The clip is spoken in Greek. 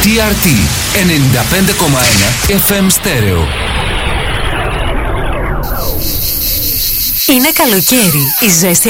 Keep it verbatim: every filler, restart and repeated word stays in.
τι αρ τι ενενήντα πέντε κόμμα ένα εφ εμ Στέρεο. Είναι καλοκαίρι. Η ζέστη